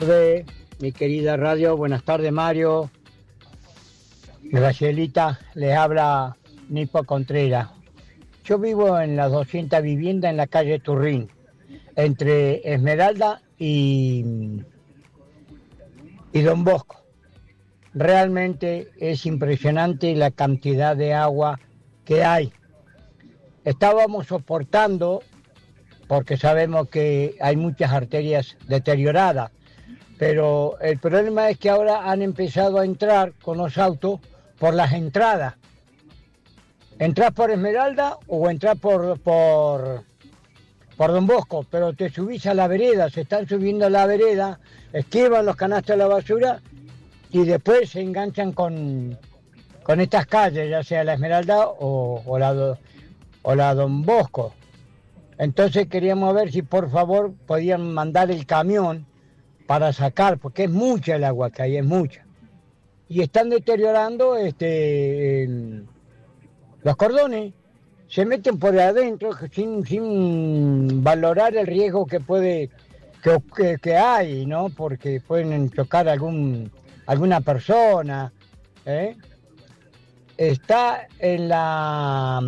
tardes, mi querida radio. Buenas tardes, Mario. Gracielita, les habla Nipo Contreras. Yo vivo en las 200 viviendas en la calle Turrín, entre Esmeralda y Don Bosco. Realmente es impresionante la cantidad de agua que hay. Estábamos soportando, porque sabemos que hay muchas arterias deterioradas, pero el problema es que ahora han empezado a entrar con los autos por las entradas. Entrás por Esmeralda o entrás por Don Bosco, pero te subís a la vereda, se están subiendo a la vereda, esquivan los canastos de la basura y después se enganchan con estas calles, ya sea la Esmeralda o la Don Bosco. Entonces queríamos ver si por favor podían mandar el camión para sacar, porque es mucha el agua que hay, es mucha. Y están deteriorando los cordones, se meten por adentro sin valorar el riesgo que hay, ¿no? Porque pueden chocar alguna persona, ¿eh? Está en la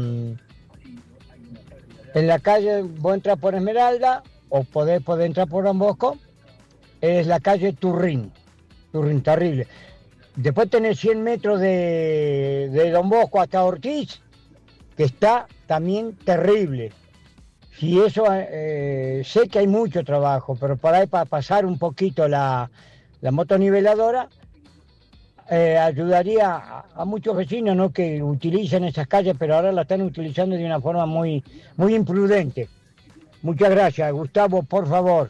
calle, vos entras por Esmeralda o podés entrar por Don Bosco, es la calle Turrín, terrible. Después tenés 100 metros de Don Bosco hasta Ortiz, que está también terrible. Si eso, sé que hay mucho trabajo, pero por ahí para pasar un poquito la motoniveladora, ayudaría a muchos vecinos, ¿no?, que utilizan esas calles, pero ahora la están utilizando de una forma muy, muy imprudente. Muchas gracias, Gustavo, por favor,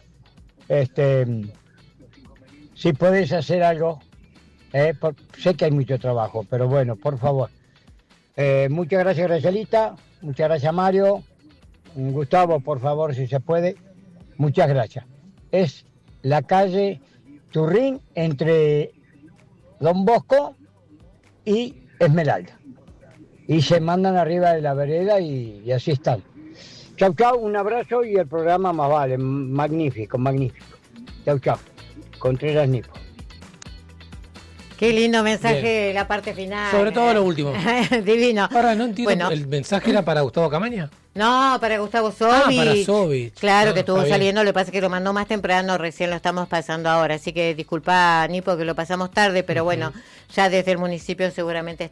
si podés hacer algo, sé que hay mucho trabajo, pero bueno, por favor. Muchas gracias, Gracielita, muchas gracias, Mario. Gustavo, por favor, si se puede, muchas gracias. Es la calle Turrín entre Don Bosco y Esmeralda. Y se mandan arriba de la vereda y así están. Chau, chau, un abrazo y el programa más vale. Magnífico, magnífico. Chau, chau. Contreras Nipo. Qué lindo mensaje. Bien. La parte final. Sobre todo lo último. Divino. Ahora no entiendo, Bueno. ¿el mensaje era para Gustavo Camaña? No, para Gustavo Sovich. Para Sovich. Claro, que estuvo está bien. saliendo, lo que pasa es que lo mandó más temprano, recién lo estamos pasando ahora. Así que disculpa, Nipo, que lo pasamos tarde, pero bueno, ya desde el municipio seguramente